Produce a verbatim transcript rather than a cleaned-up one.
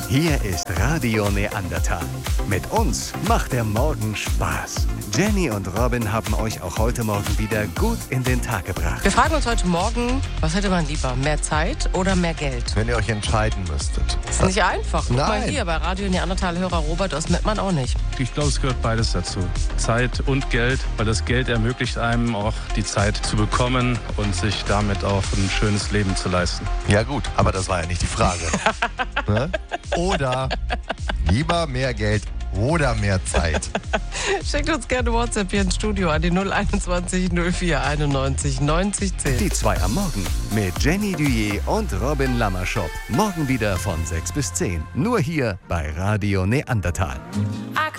Hier ist Radio Neandertal. Mit uns macht der Morgen Spaß. Jenny und Robin haben euch auch heute Morgen wieder gut in den Tag gebracht. Wir fragen uns heute Morgen, was hätte man lieber, mehr Zeit oder mehr Geld? Wenn ihr euch entscheiden müsstet. Das ist nicht einfach. Guck Nein. mal hier, bei Radio Neandertal-Hörer Robert aus Mettmann auch nicht. Ich glaube, es gehört beides dazu. Zeit und Geld, weil das Geld ermöglicht einem auch die Zeit zu bekommen und sich damit auch ein schönes Leben zu leisten. Ja gut, aber das war ja nicht die Frage. Ne? Oder lieber mehr Geld oder mehr Zeit. Schickt uns gerne WhatsApp hier ins Studio an die null einundzwanzig null vier einundneunzig neunzig zehn. Die zwei am Morgen mit Jenny Duyé und Robin Lammerschop. Morgen wieder von sechs bis zehn. Nur hier bei Radio Neandertal.